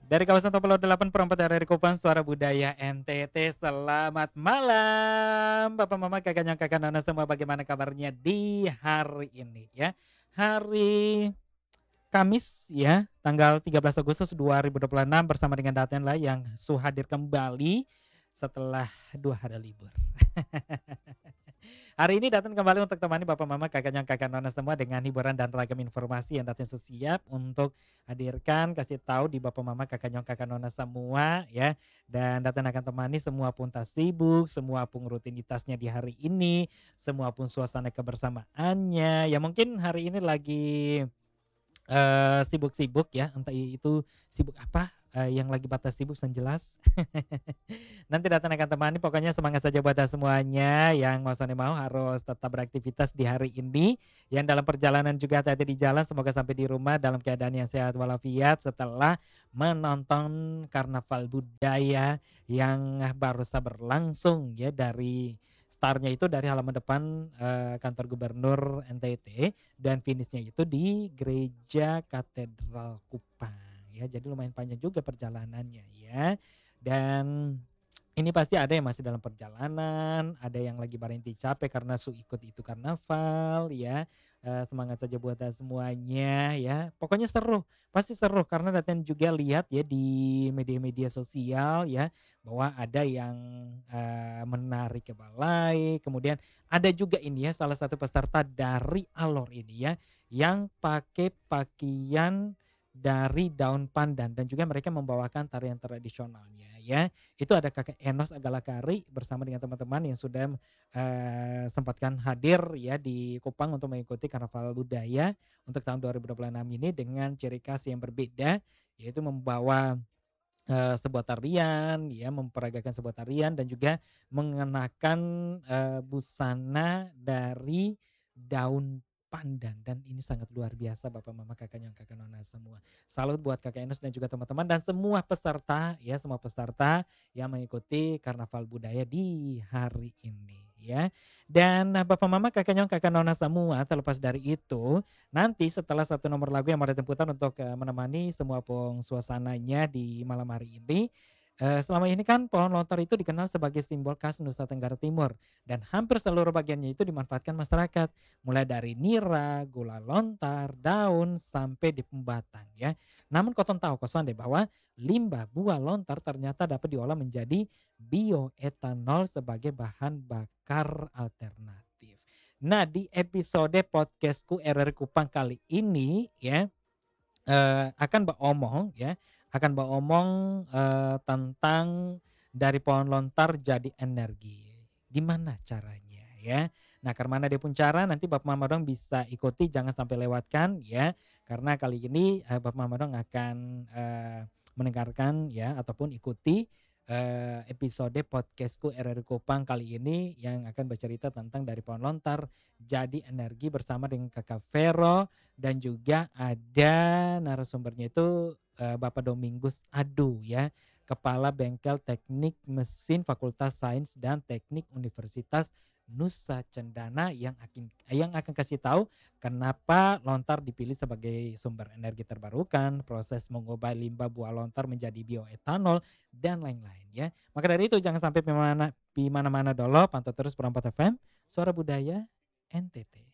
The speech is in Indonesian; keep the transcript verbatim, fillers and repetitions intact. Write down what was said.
Dari kawasan Tompel delapan per empat R R Kupang, Suara Budaya N T T. Selamat malam Bapak Mama, Kakak Nyong, Kakak Nona semua, bagaimana kabarnya di hari ini ya. Hari Kamis ya, tanggal tiga belas Agustus dua ribu dua puluh enam, bersama dengan Daten lah yang su hadir kembali setelah dua hari libur. Hari ini Daten kembali untuk temani Bapak Mama, Kakak Nyong, Kakak Nona semua dengan hiburan dan ragam informasi yang Daten su siap untuk hadirkan, kasih tahu di Bapak Mama, Kakak Nyong, Kakak Nona semua ya. Dan Daten akan temani semua pun tak sibuk, semua pun rutinitasnya di hari ini, semua pun suasana kebersamaannya. Ya mungkin hari ini lagi Eee, sibuk-sibuk ya, entah itu sibuk apa, eee, yang lagi batas sibuk yang jelas. Nanti Datang akan temani, pokoknya semangat saja buat semuanya, yang mau sana mau harus tetap beraktivitas di hari ini, yang dalam perjalanan juga hati-hati di jalan, semoga sampai di rumah dalam keadaan yang sehat walafiat setelah menonton karnaval budaya yang baru saja berlangsung ya, dari start-nya itu dari halaman depan, eee, kantor gubernur N T T, dan finishnya itu di Gereja Katedral Kupang ya. Jadi lumayan panjang juga perjalanannya ya. Dan ini pasti ada yang masih dalam perjalanan, ada yang lagi barengti capek karena su ikut itu karnaval ya. Eee, semangat saja buat Anda semuanya ya. Pokoknya seru, pasti seru karena Daten juga lihat ya di media-media sosial ya, bahwa ada yang, eee, menari ke balai, kemudian ada juga ini ya salah satu peserta dari Alor ini ya, yang pakai pakaian dari daun pandan dan juga mereka membawakan tarian tradisionalnya ya. Itu ada Kakak Enos Agalakari bersama dengan teman-teman yang sudah, eee, sempatkan hadir ya di Kupang untuk mengikuti Karnaval Budaya untuk tahun dua ribu dua puluh enam ini dengan ciri khas yang berbeda, yaitu membawa, eee, sebuah tarian ya, memperagakan sebuah tarian dan juga mengenakan, eee, busana dari daun pandan dan ini sangat luar biasa Bapak, Mama, Kakak Nyong, Kakak Nona semua. Salut buat Kakak Enos dan juga teman-teman dan semua peserta ya, semua peserta yang mengikuti Karnaval Budaya di hari ini ya. Dan nah, Bapak, Mama, Kakak Nyong, Kakak Nona semua, terlepas dari itu, nanti setelah satu nomor lagu yang mau Daten putar untuk, eee, menemani semua pung suasananya di malam hari ini, eee, selama ini kan pohon lontar itu dikenal sebagai simbol khas Nusa Tenggara Timur dan hampir seluruh bagiannya itu dimanfaatkan masyarakat, mulai dari nira, gula lontar, daun, sampai di pembatang ya. Namun koton tahu koson deh bahwa limbah buah lontar ternyata dapat diolah menjadi bioetanol sebagai bahan bakar alternatif. Nah, di episode podcastku R R Kupang kali ini ya, eee, akan beromong ya, akan beromong, eee, tentang dari pohon lontar jadi energi. Gimana caranya ya? Nah, karena dia pun cara nanti Bapak Mama dong bisa ikuti, jangan sampai lewatkan ya. Karena kali ini, eee, Bapak Mama dong akan, eee, mendengarkan ya ataupun ikuti, eee, episode podcastku R R Kupang kali ini yang akan bercerita tentang dari pohon lontar jadi energi bersama dengan Kakak Vero dan juga ada narasumbernya itu, eee, Bapak Domingus Adu ya, Kepala Bengkel Teknik Mesin Fakultas Sains dan Teknik Universitas Nusa Cendana yang akin yang akan kasih tahu kenapa lontar dipilih sebagai sumber energi terbarukan, proses mengubah limbah buah lontar menjadi bioetanol, dan lain-lain ya. Maka dari itu jangan sampai di mana di mana-mana dolo, pantau terus Perempat F M, Suara Budaya N T T.